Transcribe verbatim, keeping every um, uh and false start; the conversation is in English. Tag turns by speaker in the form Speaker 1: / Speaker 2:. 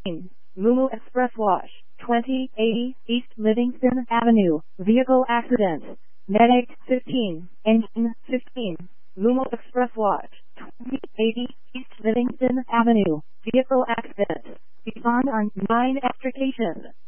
Speaker 1: fourteen, Lumo Express Wash, twenty eighty East Livingston Avenue, vehicle accident. Medic fifteen, engine fifteen, Lumo Express Wash, twenty eighty East Livingston Avenue, vehicle accident. Respond on nine applications.